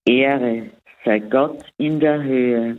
Ehre sei Gott in der Höhe.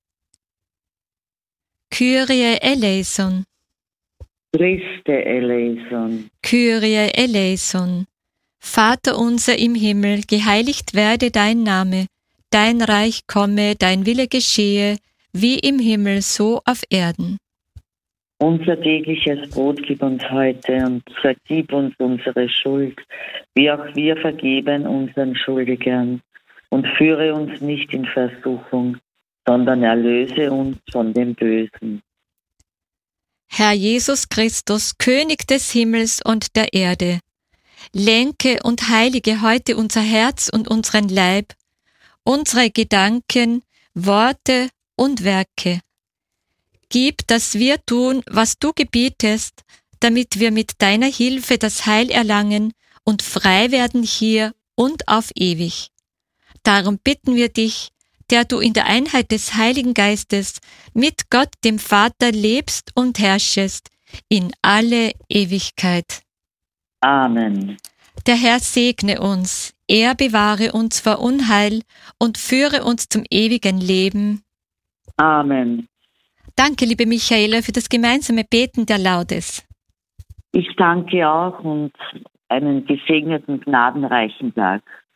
Kyrie eleison. Christe eleison. Kyrie eleison. Vater unser im Himmel, geheiligt werde dein Name, dein Reich komme, dein Wille geschehe, wie im Himmel, so auf Erden. Unser tägliches Brot gib uns heute und vergib uns unsere Schuld, wie auch wir vergeben unseren Schuldigern. Und führe uns nicht in Versuchung, sondern erlöse uns von dem Bösen. Herr Jesus Christus, König des Himmels und der Erde, lenke und heilige heute unser Herz und unseren Leib, unsere Gedanken, Worte und Werke. Gib, dass wir tun, was du gebietest, damit wir mit deiner Hilfe das Heil erlangen und frei werden hier und auf ewig. Darum bitten wir dich, der du in der Einheit des Heiligen Geistes mit Gott dem Vater lebst und herrschest in alle Ewigkeit. Amen. Der Herr segne uns, er bewahre uns vor Unheil und führe uns zum ewigen Leben. Amen. Danke, liebe Michaela, für das gemeinsame Beten der Laudes. Ich danke auch und einen gesegneten, gnadenreichen Tag.